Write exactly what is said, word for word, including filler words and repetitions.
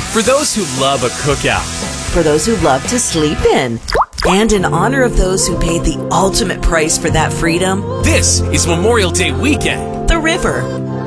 For those who love a cookout. For those who love to sleep in. And in honor of those who paid the ultimate price for that freedom. This is Memorial Day weekend. The river.